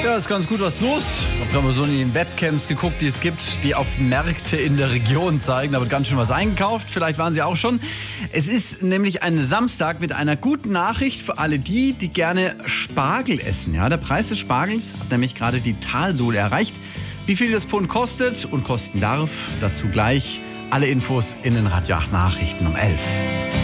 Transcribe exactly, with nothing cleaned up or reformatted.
Ja, ist ganz gut was los. Ich habe mal so in den Webcams geguckt, die es gibt, die auf Märkte in der Region zeigen. Da wird ganz schön was eingekauft. Vielleicht waren Sie auch schon. Es ist nämlich ein Samstag mit einer guten Nachricht für alle die, die gerne Spargel essen. Ja, der Preis des Spargels hat nämlich gerade die Talsohle erreicht. Wie viel das Pfund kostet und kosten darf, dazu gleich alle Infos in den Radio acht Nachrichten um elf.